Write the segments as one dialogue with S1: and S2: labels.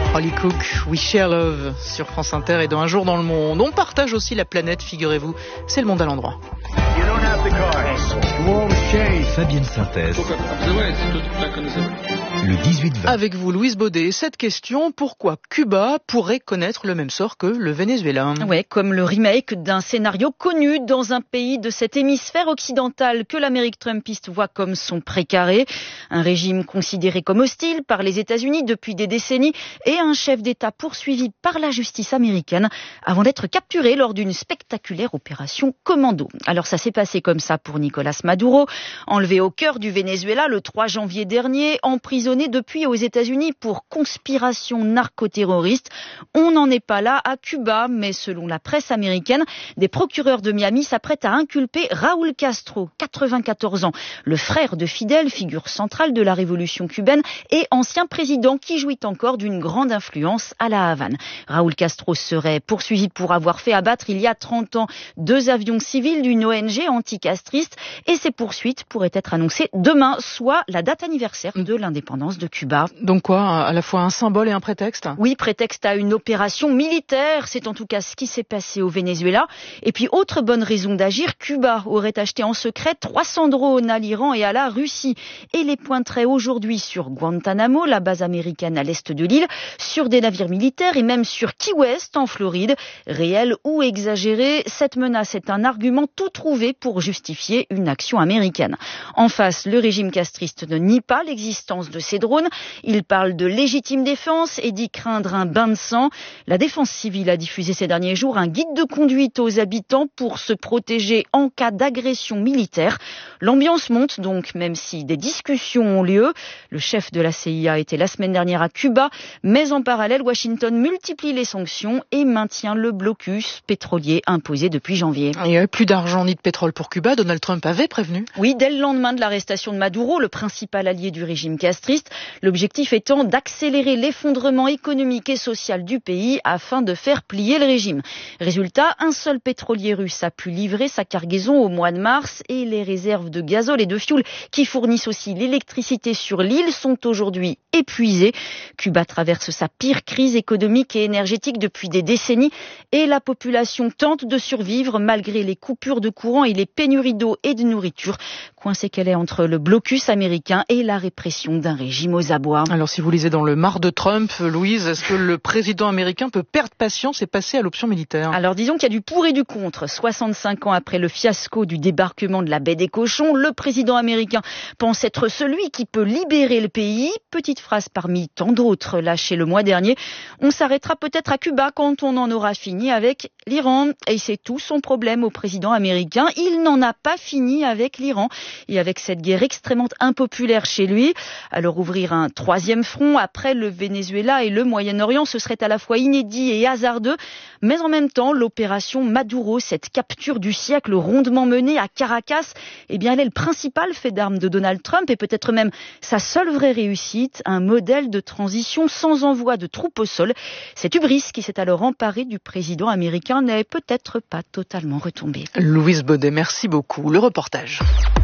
S1: Holly Cook, We Share Love sur France Inter et dans Un jour dans le monde. On partage aussi la planète, figurez-vous. C'est le monde à l'endroit.
S2: Fabienne Synthèse. Le 18-20.
S1: Avec vous, Louise Baudet. Cette question, pourquoi Cuba pourrait connaître le même sort que le Venezuela?
S3: Ouais, comme le remake d'un scénario connu dans un pays de cet hémisphère occidental que l'Amérique trumpiste voit comme son précaré. Un régime considéré comme hostile par les États-Unis depuis des décennies et un chef d'État poursuivi par la justice américaine avant d'être capturé lors d'une spectaculaire opération commando. Alors ça s'est passé comme ça pour Nicolás Maduro, enlevé au cœur du Venezuela le 3 janvier dernier, emprisonné depuis aux États-Unis pour conspiration narcoterroriste. On n'en est pas là à Cuba, mais selon la presse américaine, des procureurs de Miami s'apprêtent à inculper Raúl Castro, 94 ans, le frère de Fidel, figure centrale de la révolution cubaine et ancien président qui jouit encore d'une grande influence à la Havane. Raúl Castro serait poursuivi pour avoir fait abattre il y a 30 ans 2 avions civils d'une ONG anticastriste et ces poursuites pourraient être annoncées demain, soit la date anniversaire de l'indépendance de Cuba.
S1: Donc quoi, à la fois un symbole et un prétexte?
S3: Oui, prétexte à une opération militaire, c'est en tout cas ce qui s'est passé au Venezuela. Et puis autre bonne raison d'agir, Cuba aurait acheté en secret 300 drones à l'Iran et à la Russie et les pointerait aujourd'hui sur Guantanamo, la base américaine à l'est de l'île, sur des navires militaires et même sur Key West en Floride. Réel ou exagéré, cette menace est un argument tout trouvé pour justifier une action américaine. En face, le régime castriste ne nie pas l'existence de ces drones. Il parle de légitime défense et dit craindre un bain de sang. La défense civile a diffusé ces derniers jours un guide de conduite aux habitants pour se protéger en cas d'agression militaire. L'ambiance monte donc, même si des discussions ont lieu. Le chef de la CIA était la semaine dernière à Cuba, mais en parallèle, Washington multiplie les sanctions et maintient le blocus pétrolier imposé depuis janvier.
S1: Il n'y avait plus d'argent ni de pétrole pour Cuba, Donald Trump avait prévenu.
S3: Oui, dès le lendemain de l'arrestation de Maduro, le principal allié du régime castriste, l'objectif étant d'accélérer l'effondrement économique et social du pays afin de faire plier le régime. Résultat, un seul pétrolier russe a pu livrer sa cargaison au mois de mars et les réserves de gazole et de fioul qui fournissent aussi l'électricité sur l'île sont aujourd'hui épuisées. Cuba traverse sa pire crise économique et énergétique depuis des décennies et la population tente de survivre malgré les coupures de courant et les pénuries d'eau et de nourriture. Coincée qu'elle est entre le blocus américain et la répression d'un régime aux abois.
S1: Alors si vous lisez dans le Marre de Trump, Louise, est-ce que le président américain peut perdre patience et passer à l'option militaire?
S3: Alors disons qu'il y a du pour et du contre. 65 ans après le fiasco du débarquement de la baie des Cochons, le président américain pense être celui qui peut libérer le pays. Petite phrase parmi tant d'autres lâchées le mois dernier. On s'arrêtera peut-être à Cuba quand on en aura fini avec l'Iran. Et c'est tout son problème au président américain. Il n'en a pas fini avec l'Iran et avec cette guerre extrêmement impopulaire chez lui. Alors ouvrir un troisième front après le Venezuela et le Moyen-Orient, ce serait à la fois inédit et hasardeux. Mais en même temps, l'opération Maduro, cette capture du siècle rondement menée à Caracas, eh bien, elle est le principal fait d'armes de Donald Trump et peut-être même sa seule vraie réussite, un modèle de transition sans envoi de troupes au sol. Cette hubris qui s'est alors emparée du président américain n'est peut-être pas totalement retombée.
S1: Louise Baudet, merci beaucoup. Le reportage.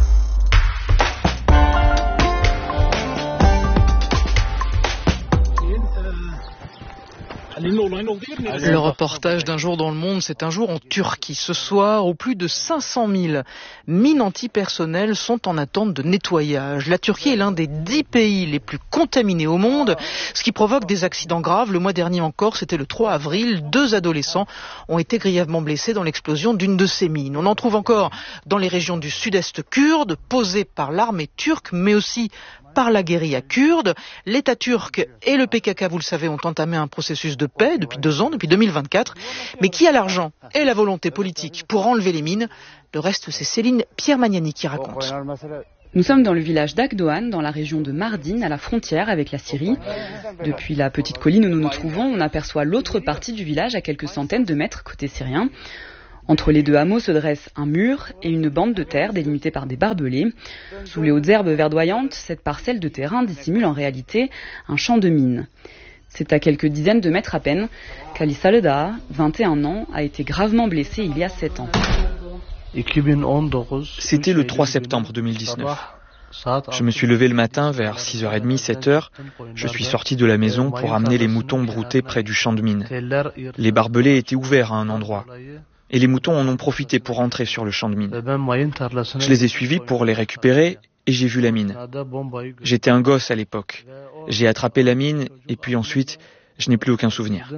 S1: Le reportage d'Un jour dans le monde, c'est un jour en Turquie. Ce soir, où plus de 500 000 mines antipersonnelles sont en attente de nettoyage. La Turquie est l'un des 10 pays les plus contaminés au monde, ce qui provoque des accidents graves. Le mois dernier encore, c'était le 3 avril, 2 adolescents ont été grièvement blessés dans l'explosion d'une de ces mines. On en trouve encore dans les régions du sud-est kurde, posées par l'armée turque, mais aussi par la guérilla kurde. L'État turc et le PKK, vous le savez, ont entamé un processus de paix depuis 2 ans, depuis 2024. Mais qui a l'argent et la volonté politique pour enlever les mines? Le reste, c'est Céline Pierre-Magnani qui raconte.
S4: Nous sommes dans le village d'Akdoğan, dans la région de Mardin, à la frontière avec la Syrie. Depuis la petite colline où nous nous trouvons, on aperçoit l'autre partie du village à quelques centaines de mètres côté syrien. Entre les deux hameaux se dresse un mur et une bande de terre délimitée par des barbelés. Sous les hautes herbes verdoyantes, cette parcelle de terrain dissimule en réalité un champ de mines. C'est à quelques dizaines de mètres à peine qu'Ali Saleda, 21 ans, a été gravement blessé il y a 7 ans.
S5: C'était le 3 septembre 2019. Je me suis levé le matin vers 6h30, 7h. Je suis sorti de la maison pour amener les moutons broutés près du champ de mine. Les barbelés étaient ouverts à un endroit. Et les moutons en ont profité pour entrer sur le champ de mine. Je les ai suivis pour les récupérer et j'ai vu la mine. J'étais un gosse à l'époque. J'ai attrapé la mine et puis ensuite, je n'ai plus aucun souvenir.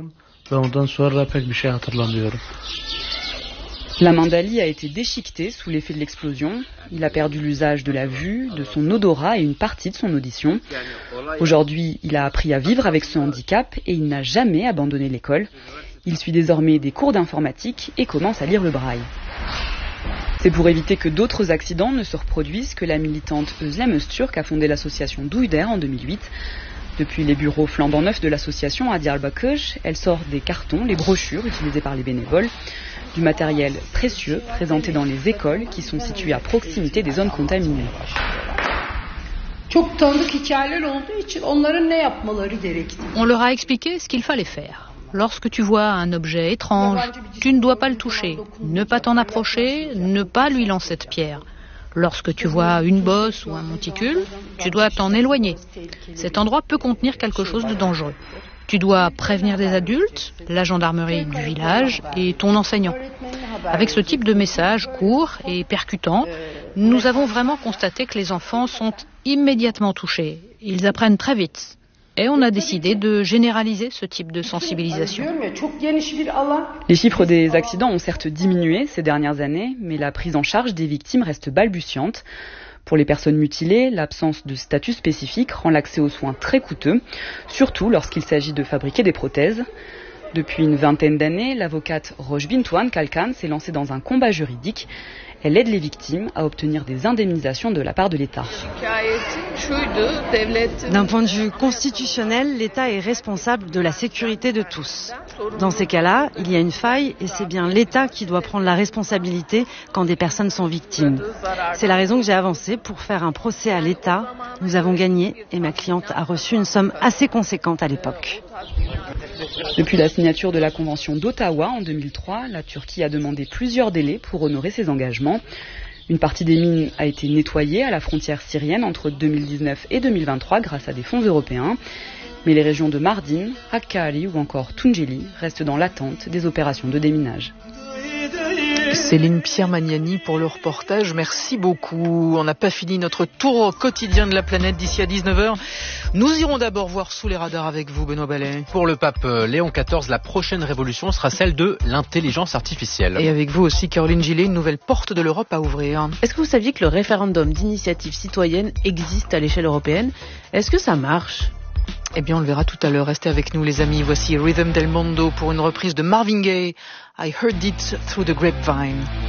S4: La main d'Ali a été déchiquetée sous l'effet de l'explosion. Il a perdu l'usage de la vue, de son odorat et une partie de son audition. Aujourd'hui, il a appris à vivre avec ce handicap et il n'a jamais abandonné l'école. Il suit désormais des cours d'informatique et commence à lire le braille. C'est pour éviter que d'autres accidents ne se reproduisent que la militante Özlem Öztürk a fondé l'association Douider en 2008. Depuis les bureaux flambant neufs de l'association à Diyarbakır, elle sort des cartons, les brochures utilisées par les bénévoles, du matériel précieux présenté dans les écoles qui sont situées à proximité des zones contaminées.
S6: On leur a expliqué ce qu'il fallait faire. Lorsque tu vois un objet étrange, tu ne dois pas le toucher, ne pas t'en approcher, ne pas lui lancer de pierre. Lorsque tu vois une bosse ou un monticule, tu dois t'en éloigner. Cet endroit peut contenir quelque chose de dangereux. Tu dois prévenir des adultes, la gendarmerie du village et ton enseignant. Avec ce type de message court et percutant, nous avons vraiment constaté que les enfants sont immédiatement touchés. Ils apprennent très vite. Et on a décidé de généraliser ce type de sensibilisation.
S4: Les chiffres des accidents ont certes diminué ces dernières années, mais la prise en charge des victimes reste balbutiante. Pour les personnes mutilées, l'absence de statut spécifique rend l'accès aux soins très coûteux, surtout lorsqu'il s'agit de fabriquer des prothèses. Depuis une vingtaine d'années, l'avocate Rojbintuan Kalkan s'est lancée dans un combat juridique. Elle aide les victimes à obtenir des indemnisations de la part de l'État.
S7: D'un point de vue constitutionnel, l'État est responsable de la sécurité de tous. Dans ces cas-là, il y a une faille et c'est bien l'État qui doit prendre la responsabilité quand des personnes sont victimes. C'est la raison que j'ai avancé pour faire un procès à l'État. Nous avons gagné et ma cliente a reçu une somme assez conséquente à l'époque.
S4: Depuis la signature de la Convention d'Ottawa en 2003, la Turquie a demandé plusieurs délais pour honorer ses engagements. Une partie des mines a été nettoyée à la frontière syrienne entre 2019 et 2023 grâce à des fonds européens. Mais les régions de Mardin, Hakkari ou encore Tunceli restent dans l'attente des opérations de déminage.
S1: Céline Pierre-Magnani pour le reportage, merci beaucoup. On n'a pas fini notre tour quotidien de la planète d'ici à 19h. Nous irons d'abord voir sous les radars avec vous, Benoît Ballet.
S8: Pour le pape Léon XIV, la prochaine révolution sera celle de l'intelligence artificielle.
S1: Et avec vous aussi, Caroline Gillet, une nouvelle porte de l'Europe à ouvrir.
S9: Est-ce que vous saviez que le référendum d'initiative citoyenne existe à l'échelle européenne? Est-ce que ça marche?
S1: Eh bien, on le verra tout à l'heure. Restez avec nous, les amis. Voici Rhythm del Mondo pour une reprise de Marvin Gaye. I heard it through the grapevine.